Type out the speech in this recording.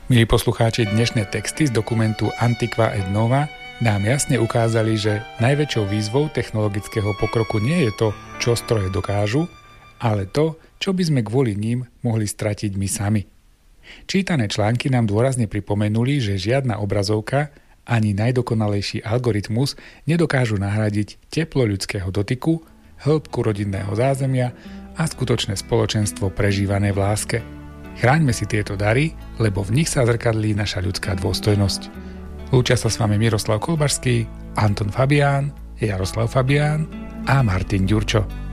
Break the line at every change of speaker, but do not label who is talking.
Milí poslucháči, dnešné texty z dokumentu Antiqua et Nova nám jasne ukázali, že najväčšou výzvou technologického pokroku nie je to, čo stroje dokážu, ale to, čo by sme kvôli ním mohli stratiť my sami. Čítané články nám dôrazne pripomenuli, že žiadna obrazovka ani najdokonalejší algoritmus nedokážu nahradiť teplo ľudského dotyku, hĺbku rodinného zázemia a skutočné spoločenstvo prežívané v láske. Chráňme si tieto dary, lebo v nich sa zrkadlí naša ľudská dôstojnosť. Lúčia sa s vami Miroslav Kolbašský, Anton Fabián, Jaroslav Fabián a Martin Ďurčo.